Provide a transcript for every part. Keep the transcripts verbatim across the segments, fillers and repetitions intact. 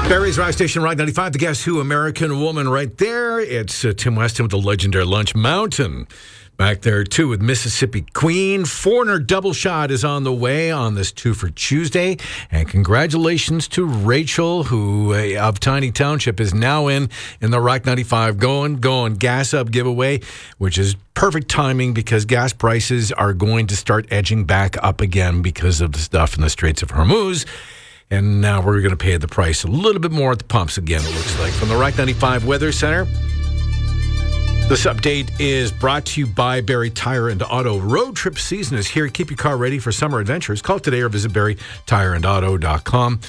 Barry's Rock Station, Rock ninety-five. The Guess Who American Woman right there. It's uh, Tim Weston with the legendary Lunch Mountain. Back there, too, with Mississippi Queen. Foreigner Double Shot is on the way on this Two for Tuesday. And congratulations to Rachel, who uh, of Tiny Township is now in in the Rock ninety-five Going, Going Gas Up giveaway, which is perfect timing because gas prices are going to start edging back up again because of the stuff in the Straits of Hormuz. And now we're going to pay the price a little bit more at the pumps again, it looks like. From the Rock ninety-five Weather Center, this update is brought to you by Barry Tire and Auto. Road trip season is here. Keep your car ready for summer adventures. Call today or visit barry tire and auto dot com.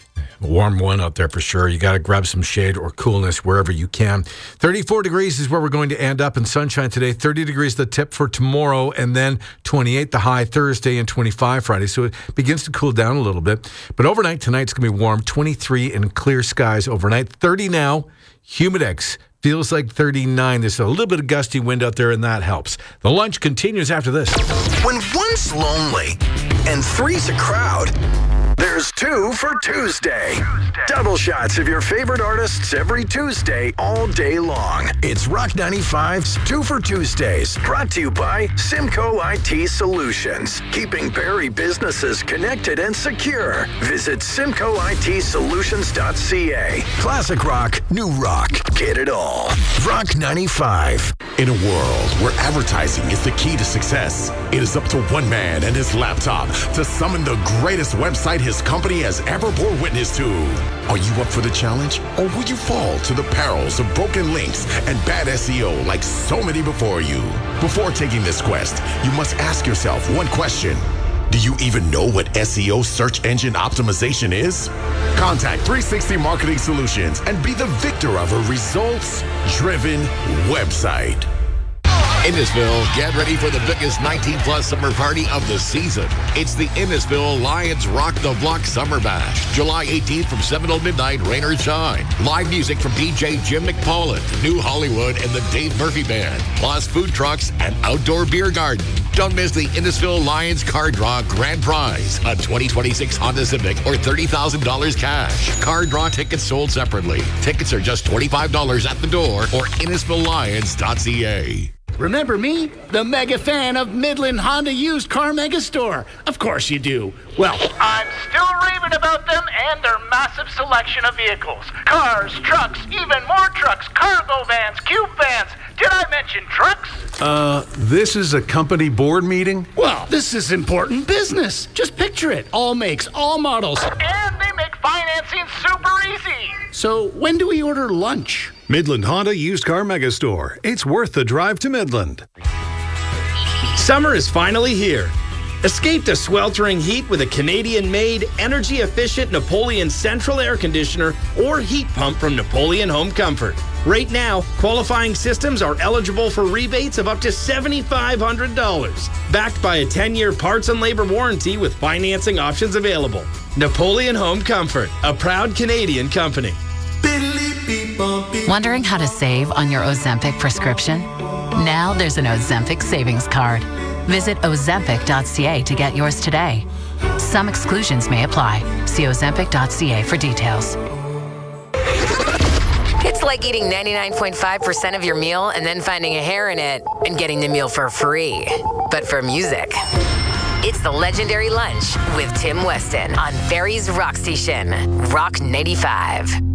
A warm one out there for sure. You got to grab some shade or coolness wherever you can. thirty-four degrees is where we're going to end up in sunshine today. thirty degrees the tip for tomorrow, and then twenty-eight the high Thursday and twenty-five Friday. So it begins to cool down a little bit. But overnight tonight it's going to be warm. twenty-three and clear skies overnight. thirty now. Humidex feels like thirty-nine. There's a little bit of gusty wind out there, and that helps. The lunch continues after this. When one's lonely and three's a crowd, there's two for Tuesday. Double shots of your favorite artists every Tuesday, all day long. It's Rock ninety-five's Two for Tuesdays, brought to you by Simcoe I T Solutions, keeping Barrie businesses connected and secure. Visit simcoe I T solutions dot c a. Classic rock, new rock, get it all. Rock ninety-five. In a world where advertising is the key to success, it is up to one man and his laptop to summon the greatest website his company has ever bore witness to. Are you up for the challenge, or will you fall to the perils of broken links and bad S E O like so many before you? Before taking this quest, you must ask yourself one question. Do you even know what S E O search engine optimization is? Contact three sixty Marketing Solutions and be the victor of a results-driven website. Innisfil, get ready for the biggest nineteen plus summer party of the season. It's the Innisfil Lions Rock the Block Summer Bash. July eighteenth from seven till midnight, rain or shine. Live music from D J Jim McPolland, New Hollywood, and the Dave Murphy Band. Plus food trucks and outdoor beer garden. Don't miss the Innisfil Lions Card Draw Grand Prize, a twenty twenty-six Honda Civic or thirty thousand dollars cash. Card Draw tickets sold separately. Tickets are just twenty-five dollars at the door or innisfil lions dot c a. Remember me? The mega fan of Midland Honda Used Car Megastore. Of course you do. Well, I'm still raving about them and their massive selection of vehicles. Cars, trucks, even more trucks, cargo vans, cube vans. Did I mention trucks? Uh, this is a company board meeting? Well, this is important business. Just picture it. All makes, all models. And they make financing super easy. So when do we order lunch? Midland Honda Used Car Megastore. It's worth the drive to Midland. Summer is finally here. Escape the sweltering heat with a Canadian-made, energy-efficient Napoleon Central Air Conditioner or heat pump from Napoleon Home Comfort. Right now, qualifying systems are eligible for rebates of up to seven thousand five hundred dollars. Backed by a ten-year parts and labor warranty with financing options available. Napoleon Home Comfort, a proud Canadian company. Wondering how to save on your Ozempic prescription? Now there's an Ozempic savings card. Visit ozempic dot c a to get yours today. Some exclusions may apply. See ozempic dot c a for details. It's like eating ninety-nine point five percent of your meal and then finding a hair in it and getting the meal for free. But for music, it's the legendary lunch with Tim Weston on Barrie's Rock Station, Rock ninety-five.